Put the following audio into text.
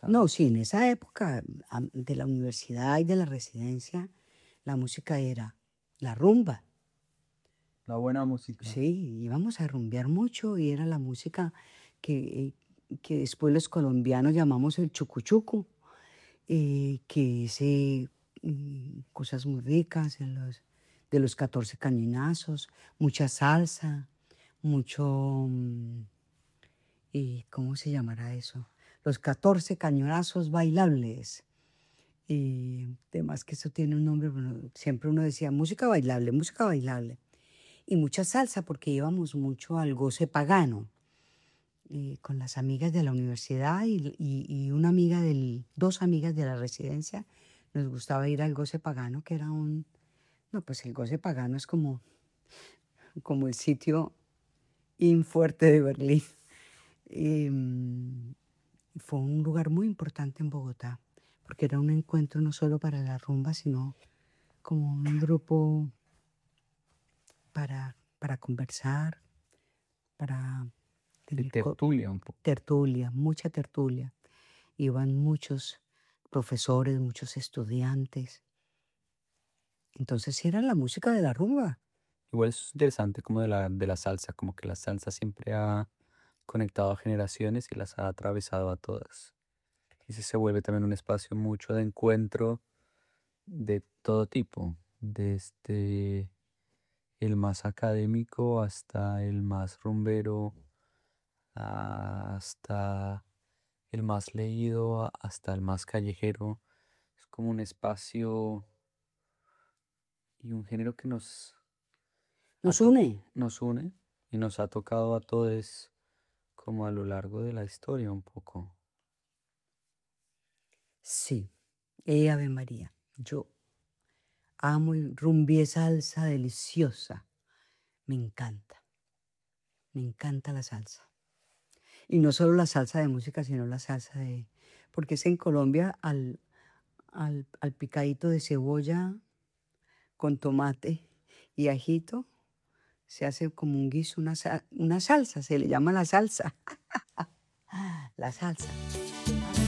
No, sí, en esa época de la universidad y de la residencia, la música era la rumba. La buena música. Sí, íbamos a rumbear mucho y era la música que, que después los colombianos llamamos el chucuchuco, que es cosas muy ricas de los 14 cañonazos, mucha salsa, mucho, ¿cómo se llamará eso? Los 14 cañonazos bailables. Y además que eso tiene un nombre, bueno, siempre uno decía música bailable. Y mucha salsa porque íbamos mucho al goce pagano con las amigas de la universidad y una amiga dos amigas de la residencia. Nos gustaba ir al goce pagano, que era no, pues el goce pagano es como el sitio fuerte de Berlín. Y, fue un lugar muy importante en Bogotá, porque era un encuentro no solo para la rumba, sino como un grupo para conversar, para De tener tertulia un poco. tertulia, mucha tertulia. Iban muchos profesores, muchos estudiantes. Entonces sí era la música de la rumba. Igual es interesante como de la salsa, como que la salsa siempre ha conectado a generaciones y las ha atravesado a todas. Y se vuelve también un espacio mucho de encuentro de todo tipo, desde el más académico hasta el más rumbero, hasta el más leído, hasta el más callejero. Es como un espacio y un género que Nos une. nos une y nos ha tocado a todos como a lo largo de la historia un poco. Sí, Ave María. Yo amo y salsa deliciosa. Me encanta. Me encanta la salsa. Y no solo la salsa de música, sino la salsa de... Porque es en Colombia al picadito de cebolla con tomate y ajito, se hace como un guiso, una salsa, se le llama la salsa. La salsa.